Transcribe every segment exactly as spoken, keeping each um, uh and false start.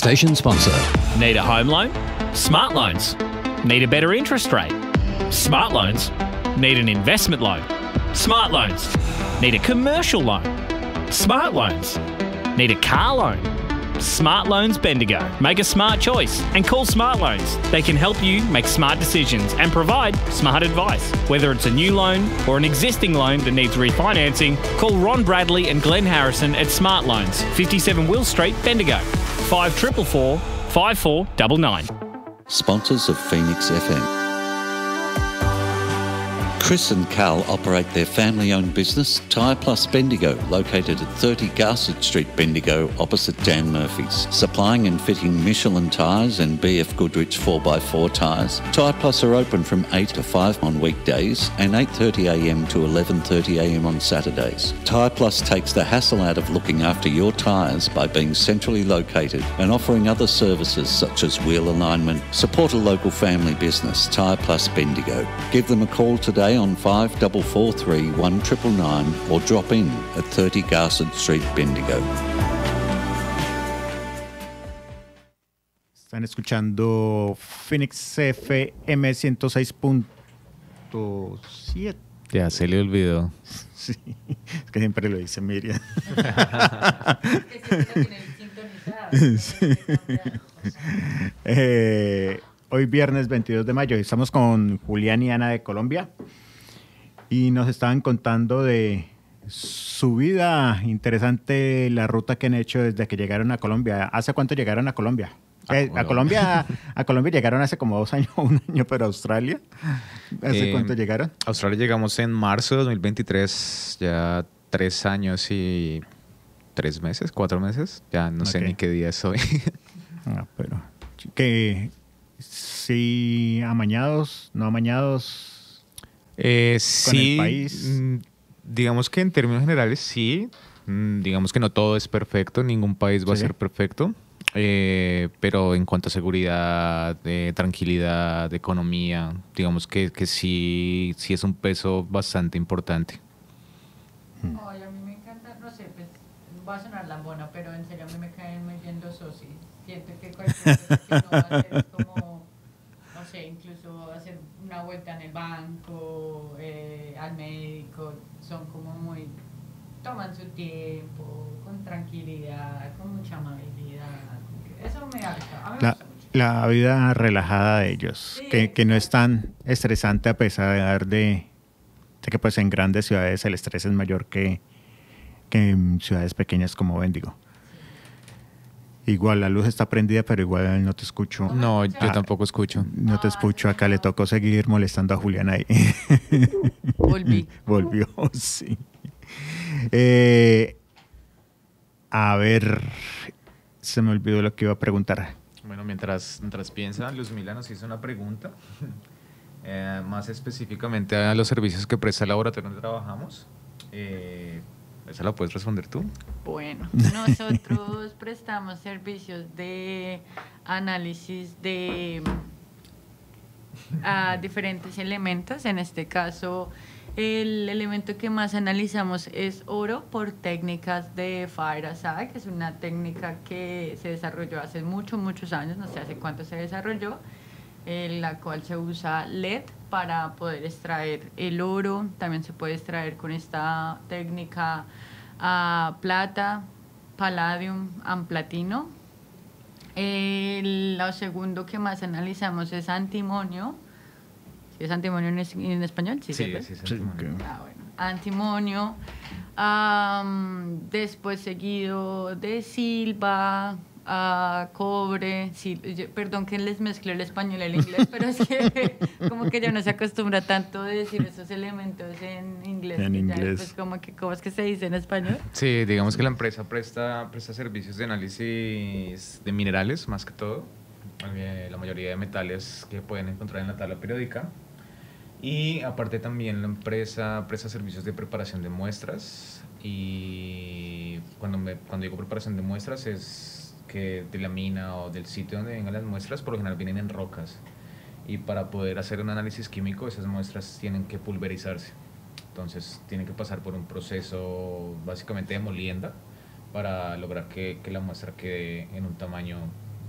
station sponsor. Need a home loan? Smart Loans. Need a better interest rate? Smart Loans. Need an investment loan? Smart Loans. Need a commercial loan? Smart Loans. Need a car loan? Smart Loans Bendigo. Make a smart choice and call Smart Loans. They can help you make smart decisions and provide smart advice. Whether it's a new loan or an existing loan that needs refinancing, call Ron Bradley and Glenn Harrison at Smart Loans, fifty-seven Will Street, Bendigo. five four four, five four nine nine. Sponsors of Phoenix F M. Chris and Carl operate their family-owned business, Tyre Plus Bendigo, located at thirty Garsett Street, Bendigo, opposite Dan Murphy's. Supplying and fitting Michelin tyres and B F Goodrich four by four tyres. Tyre Plus are open from eight to five on weekdays and eight thirty a m to eleven thirty a m on Saturdays. Tyre Plus takes the hassle out of looking after your tyres by being centrally located and offering other services such as wheel alignment. Support a local family business, Tyre Plus Bendigo. Give them a call today on five four four three, one nine nine nine or drop in at thirty Garsett Street, Bendigo. Están escuchando Phoenix F M ciento seis punto siete. Ya se le olvidó. Sí, es que siempre lo dice Miriam. Sí. eh, hoy viernes veintidós de mayo estamos con Julián y Ana de Colombia y nos estaban contando de su vida interesante, la ruta que han hecho desde que llegaron a Colombia. ¿Hace cuánto llegaron a Colombia? Ah, Eh, a Colombia a Colombia llegaron hace como dos años, un año, pero a Australia, ¿hace Eh, cuánto llegaron? A Australia llegamos en marzo de dos mil veintitrés, ya tres años y tres meses, cuatro meses, ya no sé Ok. ni qué día es hoy. Ah, pero que sí, amañados, no amañados. Eh, el sí, país. mm, digamos que en términos generales sí, mm, digamos que no todo es perfecto, ningún país va a Sí. ser perfecto, eh, pero en cuanto a seguridad, eh, tranquilidad, economía, digamos que, que sí, sí es un peso bastante importante. Ay, a mí me encanta, no sé, pues va a sonar lambona, pero en serio a mí me caen muy bien los socios. Siento que cualquier cosa que uno va a hacer es como, no sé, incluso hacer una vuelta en el banco, eh, al médico, son como muy, toman su tiempo, con tranquilidad, con mucha amabilidad. Eso me harta, a mí me La, gusta mucho. la vida relajada de ellos, Sí. que, que no es tan estresante a pesar de, de que pues en grandes ciudades el estrés es mayor que, que en ciudades pequeñas como Bendigo. Igual la luz está prendida, pero igual no te escucho. No, yo Ah, tampoco escucho. No te Ah, escucho. sí, Acá le no. tocó seguir molestando a Julián ahí. Volví. Volvió, sí. Eh, a ver, se me olvidó lo que iba a preguntar. Bueno, mientras, mientras piensa, Luzmila nos hizo una pregunta, eh, más específicamente a los servicios que presta el laboratorio donde trabajamos. Eh, ¿Esa la puedes responder tú? Bueno, nosotros prestamos servicios de análisis de a diferentes elementos. En este caso, el elemento que más analizamos es oro por técnicas de Fire Assay, que es una técnica que se desarrolló hace muchos, muchos años, no sé hace cuánto se desarrolló, en la cual se usa L E D para poder extraer el oro. También se puede extraer con esta técnica a plata, palladium, and platino. El, lo segundo que más analizamos es antimonio. ¿Sí es antimonio en, es- en español? Sí, ¿cierto? sí, sí. Sí, ok. Ah, bueno. Antimonio. Am, después seguido de silva, ah, cobre. sil- yo- perdón que les mezclé el español y el inglés, pero es que como que ya no se acostumbra tanto de decir esos elementos en inglés. En que ya inglés. después como que, ¿cómo es que se dice en español? Sí, digamos que la empresa presta, presta servicios de análisis de minerales, más que todo. Eh, la mayoría de metales que pueden encontrar en la tabla periódica. Y aparte también la empresa presta servicios de preparación de muestras. Y cuando, me, cuando digo preparación de muestras es que de la mina o del sitio donde vengan las muestras por lo general vienen en rocas. Y para poder hacer un análisis químico esas muestras tienen que pulverizarse. Entonces tienen que pasar por un proceso básicamente de molienda para lograr que, que la muestra quede en un tamaño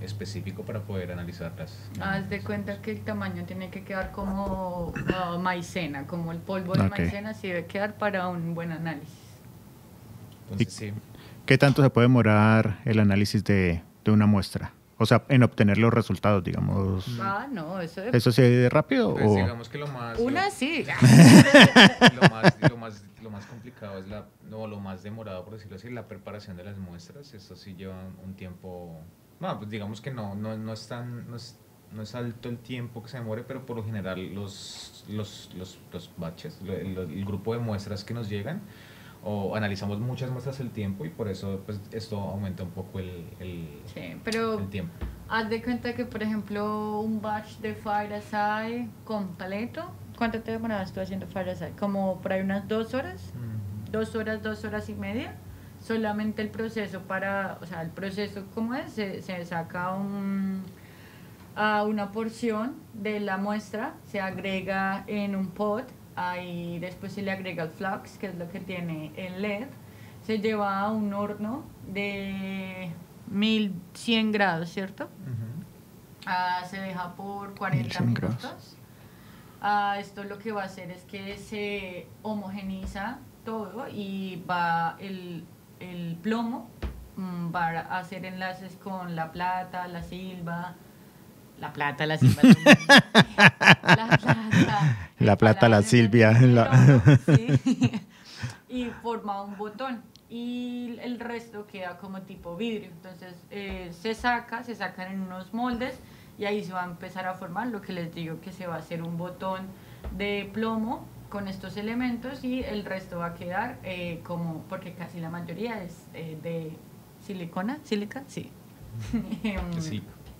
específico para poder analizarlas. Haz de cuenta que el tamaño tiene que quedar como uh, maicena, como el polvo de Ok. maicena, así debe quedar para un buen análisis. Entonces, Y- sí. ¿Qué tanto se puede demorar el análisis de, de una muestra? O sea, en obtener los resultados, digamos. Ah, no, eso de... ¿Eso se de rápido? Pues o... digamos que lo más... Una lo- sí. lo más, lo más, lo más complicado es la, no, lo más demorado, por decirlo así, la preparación de las muestras. Esto sí lleva un, un tiempo, no, pues digamos que no, no, no es tan, no es, no es alto el tiempo que se demore, pero por lo general los, los, los, los batches, lo- el, el grupo de muestras que nos llegan, o analizamos muchas muestras al tiempo y por eso pues esto aumenta un poco el, el, Sí, pero el tiempo. haz de cuenta que, por ejemplo, un batch de Fireside completo, ¿cuánto te demorabas tú haciendo Fireside? Como por ahí unas dos horas, dos horas, dos horas y media. Solamente el proceso para, o sea, el proceso, ¿cómo es? Se, se saca un, a una porción de la muestra, se agrega en un pot, ahí después se le agrega el flux, que es lo que tiene el L E D, se lleva a un horno de mil cien grados, ¿cierto? Ujú. Ah, se deja por cuarenta mil cien grados. minutos. Ah, esto lo que va a hacer es que se homogeniza todo y va el, el plomo mm, va a hacer enlaces con la plata, la silva, la plata, la silva, la plata, La el plata, la paladio, Silvia, el la- oro, sí. Y forma un botón y el resto queda como tipo vidrio. Entonces eh, se saca, se sacan en unos moldes y ahí se va a empezar a formar lo que les digo, que se va a hacer un botón de plomo con estos elementos y el resto va a quedar eh, como, porque casi la mayoría es eh, de silicona, sílica, sí. Em, Sí.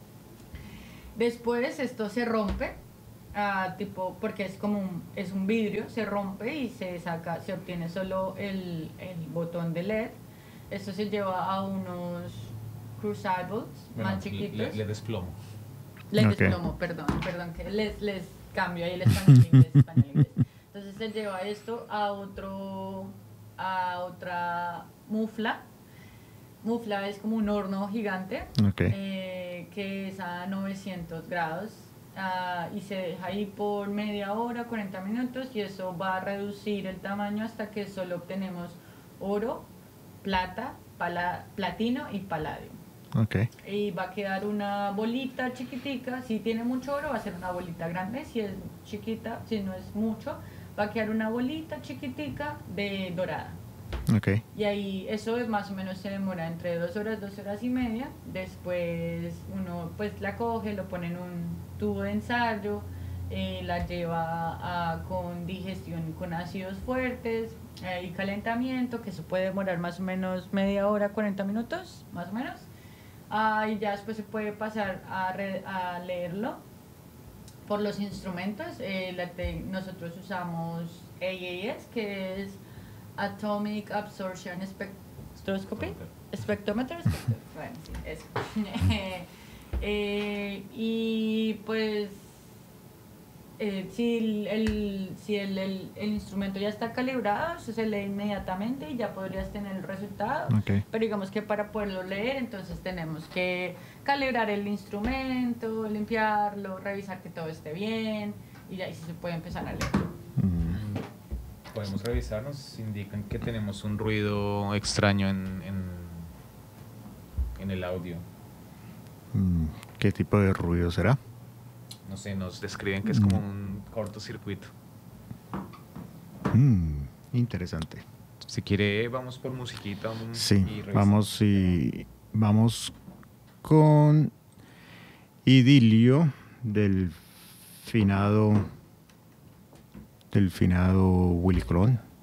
Después esto se rompe, ah, tipo, porque es como un, es un vidrio, se rompe y se saca, se obtiene solo el, el botón de L E D. Esto se lleva a unos crucibles Bueno, más chiquitos. le, le desplomo. Les Ok. desplomo, perdón, perdón, que les, les cambio ahí el español inglés, español inglés. Entonces se lleva esto a otro, a otra mufla. Mufla es como un horno gigante Ok. eh, que es a novecientos grados ah, y se deja ahí por media hora, cuarenta minutos y eso va a reducir el tamaño hasta que solo obtenemos oro, plata, pala- platino y paladio. Ok. Y va a quedar una bolita chiquitica. Si tiene mucho oro va a ser una bolita grande, si es chiquita, si no es mucho, va a quedar una bolita chiquitica de dorada. Ok. Y ahí eso es más o menos se demora entre dos horas, dos horas y media. Después uno pues la coge, lo pone en un tubo de ensayo, eh, la lleva a, con digestión con ácidos fuertes eh, y calentamiento, que eso puede demorar más o menos media hora, cuarenta minutos, más o menos. Ah, y ya después se puede pasar a, re- a leerlo por los instrumentos. Eh, la te- nosotros usamos A A S, que es Atomic Absorption Spectroscopy. Spectrometer. spectro- bueno, sí, eso. Eh, y pues eh, si, el, el- si el, el- el instrumento ya está calibrado, eso se lee inmediatamente y ya podrías tener el resultado. Ok. Pero digamos que para poderlo leer, entonces tenemos que calibrar el instrumento, limpiarlo, revisar que todo esté bien y ahí sí se puede empezar a leer. Mm, Podemos revisar, nos indican que tenemos un ruido extraño en, en, en el audio. mm, ¿Qué tipo de ruido será? No sé, nos describen que es como un cortocircuito. Mm, interesante. Si quiere, vamos por musiquita. um, Sí, y revisamos. vamos y vamos con Idilio del finado del finado Willy Colón.